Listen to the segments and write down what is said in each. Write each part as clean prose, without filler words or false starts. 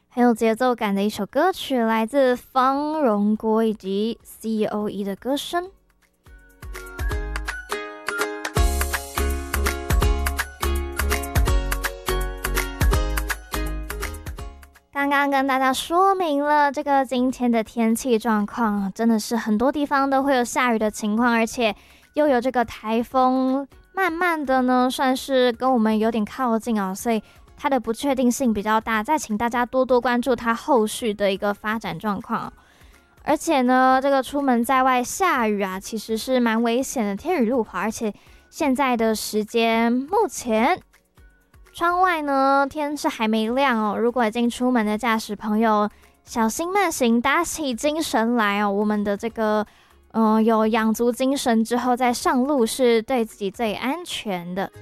很有节奏感的一首歌曲，来自方荣国以及 COE 的歌声。刚刚跟大家说明了这个今天的天气状况，真的是很多地方都会有下雨的情况，而且又有这个台风，慢慢的呢算是跟我们有点靠近哦，所以它的不确定性比较大，再请大家多多关注它后续的一个发展状况。而且呢，这个出门在外下雨啊，其实是蛮危险的，天雨路滑，而且现在的时间目前窗外呢，天是还没亮哦。如果已经出门的驾驶朋友，小心慢行，打起精神来哦。我们的这个，有养足精神之后再上路，是对自己最安全的。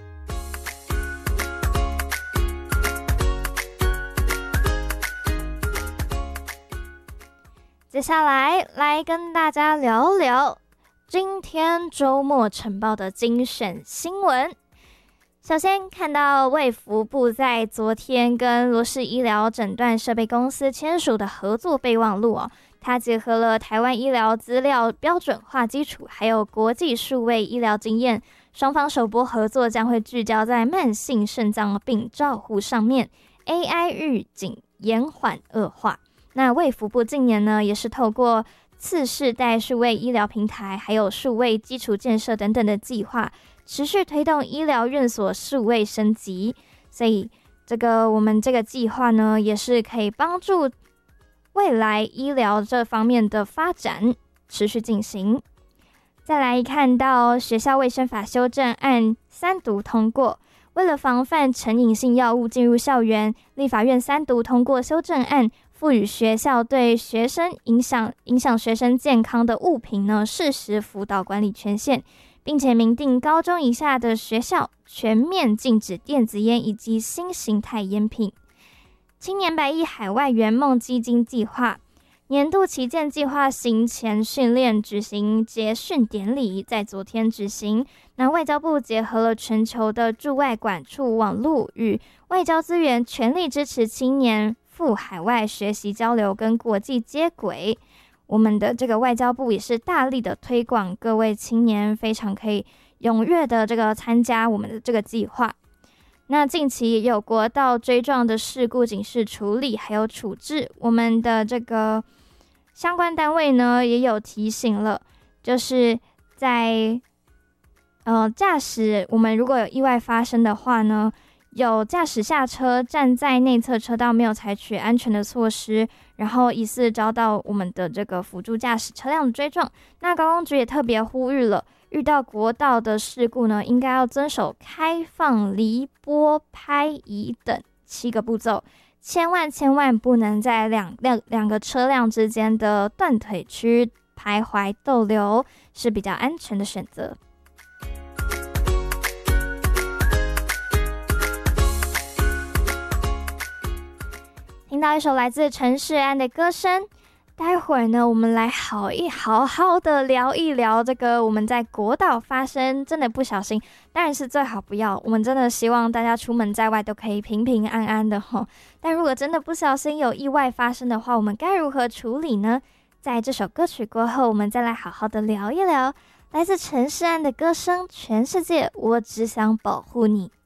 接下来跟大家聊聊今天周末晨报的精选新闻。首先看到卫福部在昨天跟罗氏医疗诊断设备公司签署的合作备忘录哦，它结合了台湾医疗资料标准化基础，还有国际数位医疗经验，双方首波合作将会聚焦在慢性肾脏病照护上面 ，AI 预警延缓恶化。那卫福部近年呢，也是透过次世代数位医疗平台，还有数位基础建设等等的计划，持续推动医疗院所数位升级，所以我们这个计划呢，也是可以帮助未来医疗这方面的发展持续进行。再来看到学校卫生法修正案3读通过，为了防范成瘾性药物进入校园，立法院3读通过修正案，赋予学校对学生影响学生健康的物品呢适时辅导管理权限，并且明定高中以下的学校全面禁止电子烟以及新形态烟品。青年100亿海外圆梦基金计划年度旗舰计划行前训练举行结训典礼，在昨天举行。那外交部结合了全球的驻外管处网络与外交资源，全力支持青年赴海外学习交流跟国际接轨。我们的这个外交部也是大力的推广，各位青年非常可以踊跃的参加我们的这个计划。那近期也有国道追撞的事故警示处理还有处置，我们的这个相关单位呢也有提醒了，就是在驾驶我们如果有意外发生的话呢，有驾驶下车站在内侧车道没有采取安全的措施，然后疑似遭到我们的这个辅助驾驶车辆的追撞。那高公局也特别呼吁了，遇到国道的事故呢，应该要遵守开放、离拨、拍移等7个步骤，千万不能在两个车辆之间的断腿区徘徊逗留，是比较安全的选择。听到一首来自陈世安的歌声，待会儿呢，我们来好好的聊一聊这个我们在国道发生真的不小心，当然是最好不要，我们真的希望大家出门在外都可以平平安安的吼。但如果真的不小心有意外发生的话，我们该如何处理呢？在这首歌曲过后，我们再来好好的聊一聊来自陈世安的歌声《全世界我只想保护你》。